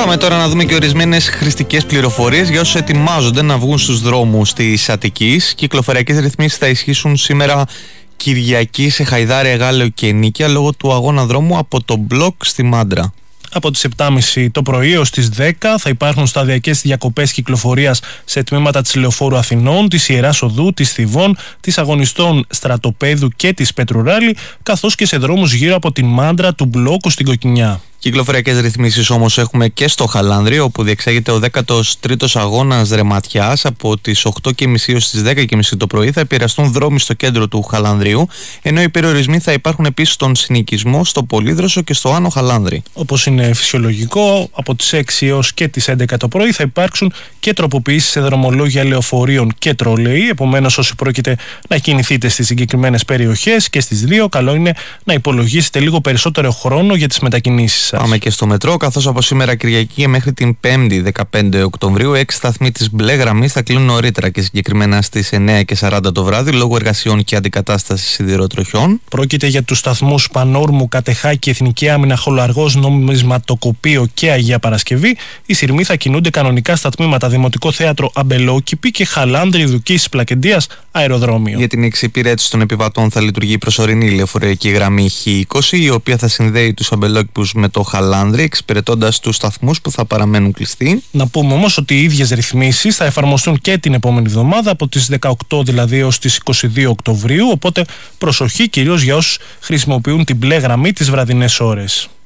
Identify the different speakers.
Speaker 1: Πάμε τώρα να δούμε και ορισμένες χρηστικές πληροφορίες για όσους ετοιμάζονται να βγουν στους δρόμους της Αττικής. Κυκλοφοριακές ρυθμίσεις θα ισχύσουν σήμερα Κυριακή σε Χαϊδάρια, Γάλεο και Νίκαια λόγω του αγώνα δρόμου από το μπλοκ στη Μάντρα.
Speaker 2: Από τις 7.30 το πρωί ως τις 10 θα υπάρχουν σταδιακές διακοπές κυκλοφορίας σε τμήματα της Λεωφόρου Αθηνών, της Ιεράς Οδού, της Θηβών, της Αγωνιστών Στρατοπέδου και της Πετρουράλη, καθώς και σε δρόμους γύρω από την Μάντρα του Μπλόκου στην Κοκκινιά.
Speaker 1: Κυκλοφοριακές ρυθμίσεις όμως έχουμε και στο Χαλάνδρι, όπου διεξάγεται ο 13ος αγώνας ρεματιάς. Από τις 8.30 έως τις 10.30 το πρωί θα επηρεαστούν δρόμοι στο κέντρο του Χαλανδρίου, ενώ οι περιορισμοί θα υπάρχουν επίσης στον συνοικισμό, στο Πολύδροσο και στο Άνω Χαλάνδρι.
Speaker 2: Όπως είναι φυσιολογικό, από τις 6 έως και τις 11 το πρωί θα υπάρξουν και τροποποιήσεις σε δρομολόγια λεωφορείων και τρόλεϊ. Επομένως, όσοι πρόκειται να κινηθείτε στις συγκεκριμένες περιοχές και στις δύο, καλό είναι να υπολογίσετε λίγο περισσότερο χρόνο για τις μετακινήσεις.
Speaker 1: Πάμε και στο μετρό, καθώς από σήμερα Κυριακή και μέχρι την 5η 15 Οκτωβρίου 6 σταθμοί της μπλε γραμμής θα κλείνουν νωρίτερα και συγκεκριμένα στις 9:40 το βράδυ λόγω εργασιών και αντικατάστασης σιδηροτροχιών.
Speaker 2: Πρόκειται για τους σταθμούς Πανόρμου, Κατεχάκη, Εθνική Άμυνα, Χολαργός, Νομισματοκοπείο και Αγία Παρασκευή. Οι σειρμοί θα κινούνται κανονικά στα τμήματα Δημοτικό Θέατρο Αμπελόκηπη και Χαλάνδρη, Δουκής, Πλακεντίας, Αεροδρόμιο.
Speaker 1: Για την εξυπηρέτηση των επιβατών θα λειτουργεί η προσωρινή λεωφορειακή γραμμή Χ20, η οποία θα συνδέει τους Αμπελόκηπους με το Χαλάνδρι, εξυπηρετώντας τους σταθμούς που θα παραμένουν κλειστοί.
Speaker 2: Να πούμε όμως ότι οι ίδιες ρυθμίσεις θα εφαρμοστούν και την επόμενη εβδομάδα, από τις 18 δηλαδή έως τις 22 Οκτωβρίου, οπότε προσοχή κυρίως για όσους χρησιμοποιούν την μπλε γραμμή τις βραδινές ώρες.